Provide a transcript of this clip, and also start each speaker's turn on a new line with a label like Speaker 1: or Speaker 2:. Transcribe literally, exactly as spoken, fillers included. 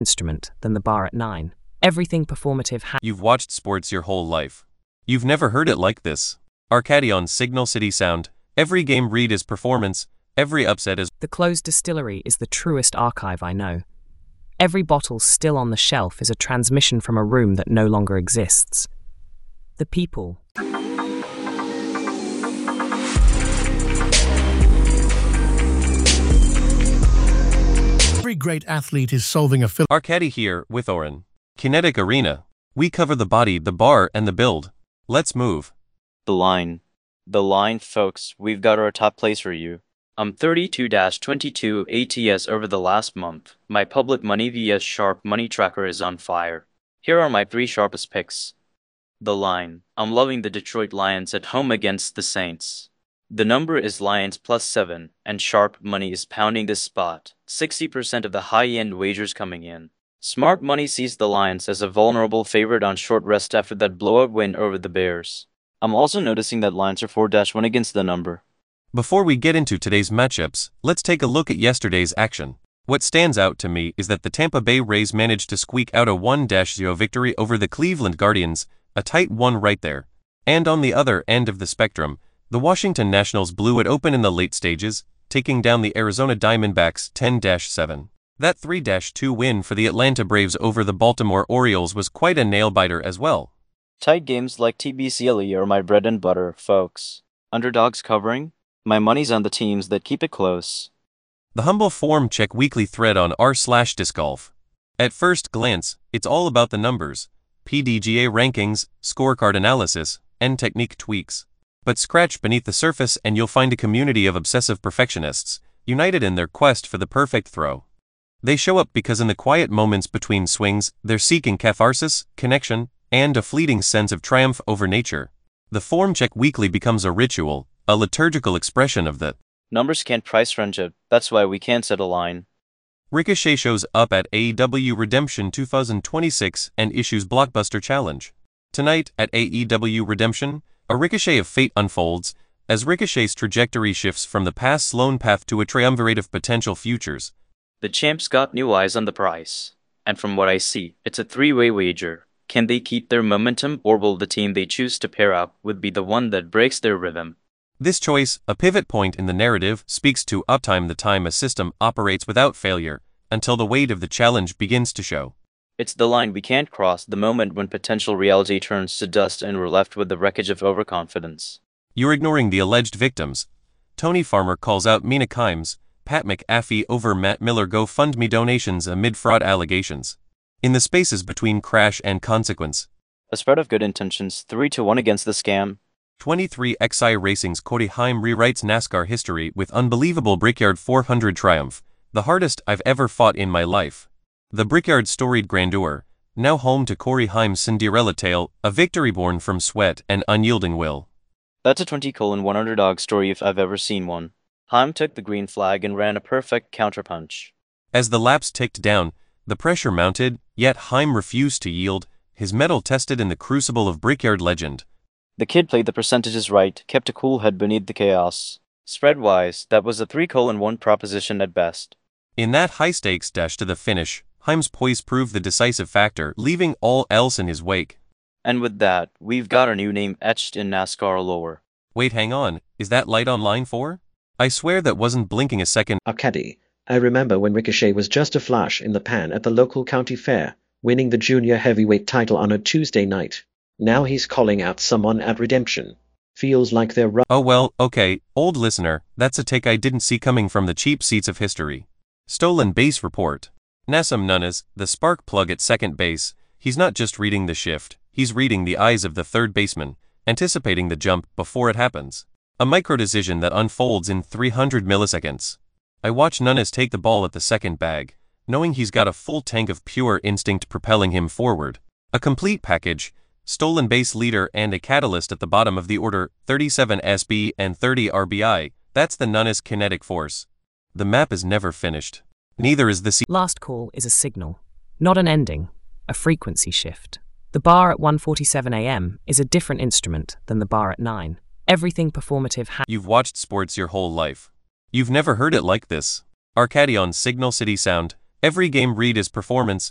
Speaker 1: instrument than the bar at nine. Everything performative ha-
Speaker 2: You've watched sports your whole life. You've never heard it like this. Arcady on Signal City Sound. Every game read is performance, every upset is...
Speaker 1: The closed distillery is the truest archive I know. Every bottle still on the shelf is a transmission from a room that no longer exists. The people.
Speaker 3: Every great athlete is solving a phil-
Speaker 2: Arcady here, with Oren. Kinetic Arena. We cover the body, the bar, and the build. Let's move.
Speaker 4: The line. The line, folks, we've got our top plays for you. I'm thirty-two twenty-two A T S over the last month. My public money vs Sharp Money Tracker is on fire. Here are my three sharpest picks. The line. I'm loving the Detroit Lions at home against the Saints. The number is Lions plus seven, and Sharp Money is pounding this spot. sixty percent of the high-end wagers coming in. Smart Money sees the Lions as a vulnerable favorite on short rest after that blowout win over the Bears. I'm also noticing that Lions are four one against the number.
Speaker 2: Before we get into today's matchups, let's take a look at yesterday's action. What stands out to me is that the Tampa Bay Rays managed to squeak out a one zero victory over the Cleveland Guardians, a tight one right there. And on the other end of the spectrum, the Washington Nationals blew it open in the late stages, taking down the Arizona Diamondbacks ten seven. That three two win for the Atlanta Braves over the Baltimore Orioles was quite a nail-biter as well.
Speaker 4: Tight games like T B C L E are my bread and butter, folks. Underdogs covering? My money's on the teams that keep it close.
Speaker 2: The Humble Form Check weekly thread on r slash disc golf. At first glance, it's all about the numbers, P D G A rankings, scorecard analysis, and technique tweaks. But scratch beneath the surface and you'll find a community of obsessive perfectionists, united in their quest for the perfect throw. They show up because in the quiet moments between swings, they're seeking catharsis, connection, and a fleeting sense of triumph over nature. The Form Check weekly becomes a ritual, a liturgical expression of the
Speaker 4: numbers can't price friendship, that's why we can't set a line.
Speaker 2: Ricochet shows up at A E W Redemption two thousand twenty-six and issues Blockbuster Challenge. Tonight, at A E W Redemption, a Ricochet of fate unfolds, as Ricochet's trajectory shifts from the past's lone path to a triumvirate of potential futures.
Speaker 4: The champ's got new eyes on the prize, and from what I see, it's a three-way wager. Can they keep their momentum, or will the team they choose to pair up with be the one that breaks their rhythm?
Speaker 2: This choice, a pivot point in the narrative, speaks to uptime, the time a system operates without failure, until the weight of the challenge begins to show.
Speaker 4: It's the line we can't cross, the moment when potential reality turns to dust and we're left with the wreckage of overconfidence.
Speaker 2: You're ignoring the alleged victims. Tony Farmer calls out Mina Kimes, Pat McAfee over Matt Miller GoFundMe donations amid fraud allegations. In the spaces between crash and consequence.
Speaker 4: A spread of good intentions, three to one against the scam.
Speaker 2: twenty-three X I Racing's Cody Heim rewrites NASCAR history with unbelievable Brickyard four hundred triumph, the hardest I've ever fought in my life. The Brickyard's storied grandeur, now home to Corey Heim's Cinderella tale, a victory born from sweat and unyielding will.
Speaker 4: That's a twenty colon one underdog story if I've ever seen one. Heim took the green flag and ran a perfect counterpunch.
Speaker 2: As the laps ticked down, the pressure mounted, yet Heim refused to yield, his mettle tested in the crucible of Brickyard legend.
Speaker 4: The kid played the percentages right, kept a cool head beneath the chaos. Spread-wise, that was a three colon one proposition at best.
Speaker 2: In that high-stakes dash to the finish, Heim's poise proved the decisive factor, leaving all else in his wake.
Speaker 4: And with that, we've got a new name etched in NASCAR lore.
Speaker 2: Wait, hang on, is that light on line four? I swear that wasn't blinking a second.
Speaker 5: Arcady, I remember when Ricochet was just a flash in the pan at the local county fair, winning the junior heavyweight title on a Tuesday night. Now he's calling out someone at Redemption. Feels like they're ru-
Speaker 2: Oh well, okay, old listener, that's a take I didn't see coming from the cheap seats of history. Stolen base report. Nassim Nunes, the spark plug at second base, he's not just reading the shift, he's reading the eyes of the third baseman, anticipating the jump before it happens. A micro-decision that unfolds in three hundred milliseconds. I watch Nunes take the ball at the second bag, knowing he's got a full tank of pure instinct propelling him forward. A complete package, stolen base leader and a catalyst at the bottom of the order, thirty-seven S B and thirty R B I, that's the Nunes kinetic force. The map is never finished. Neither is the...
Speaker 1: Last call is a signal, not an ending, a frequency shift. The bar at one forty-seven a m is a different instrument than the bar at nine. Everything performative ha-
Speaker 2: You've watched sports your whole life. You've never heard it like this. Arcady on Signal City Sound. Every game read is performance,